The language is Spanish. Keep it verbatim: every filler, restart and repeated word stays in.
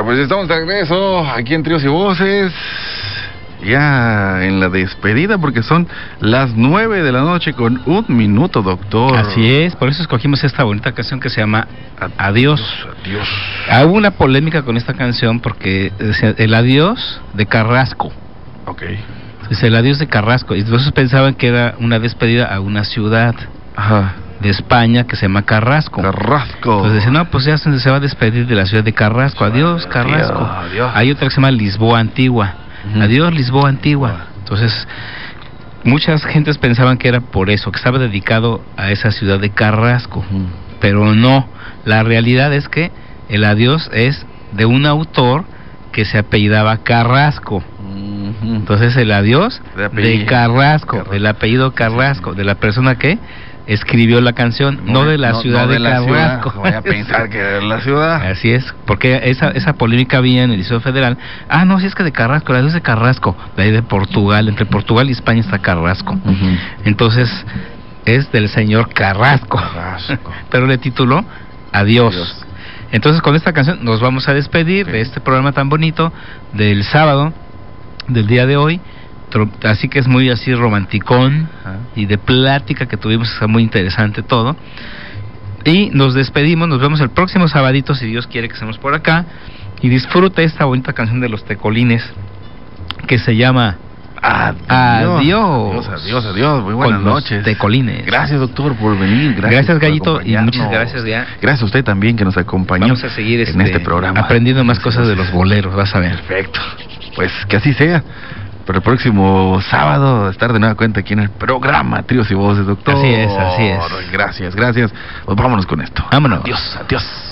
pues estamos de regreso aquí en Tríos y Voces, ya en la despedida, porque son las nueve de la noche con un minuto, doctor. Así es, por eso escogimos esta bonita canción que se llama Adiós. Adiós. Hubo una polémica con esta canción porque decía el adiós de Carrasco. Ok. Es el adiós de Carrasco, y entonces pensaban que era una despedida a una ciudad. Ajá. De España que se llama Carrasco. Carrasco. Entonces decían, no, pues ya se, se va a despedir de la ciudad de Carrasco. Adiós, Carrasco. Adiós. Hay otra que se llama Lisboa Antigua. Uh-huh. Adiós, Lisboa Antigua. Entonces, muchas gentes pensaban que era por eso, que estaba dedicado a esa ciudad de Carrasco. Uh-huh. Pero no, la realidad es que el adiós es de un autor que se apellidaba Carrasco. Uh-huh. Entonces, el adiós de, de Carrasco, Carrasco, del apellido Carrasco, de la persona que escribió la canción, no, no de la no, ciudad no de, de Carrasco. Ciudad, voy a pensar que era la ciudad. Así es, porque esa esa polémica había en el Distrito Federal. Ah, no, si es que de Carrasco, la es de Carrasco, de ahí de Portugal, entre Portugal y España está Carrasco. Uh-huh. Entonces, es del señor Carrasco. Carrasco. Pero le tituló Adiós. Adiós. Entonces, con esta canción nos vamos a despedir, sí, de este programa tan bonito del sábado, del día de hoy. Así que es muy así romanticón, ajá, y de plática que tuvimos, está muy interesante todo. Y nos despedimos, nos vemos el próximo sabadito, si Dios quiere que estemos por acá. Y disfruta esta bonita canción de los Tecolines que se llama Adiós. Adiós. Adiós, adiós, adiós. Muy buenas con noches. Los Tecolines. Gracias, doctor, por venir. Gracias, gracias Gallito, y muchas gracias ya. Gracias a usted también que nos acompañó. Vamos a seguir en este, este programa, aprendiendo más cosas de los boleros, vas a ver. Perfecto. Pues que así sea. Pero el próximo sábado estar de nueva cuenta aquí en el programa Tríos y Voces, doctor. Así es, así es. Gracias, gracias. Pues vámonos con esto. Vámonos. Adiós, adiós.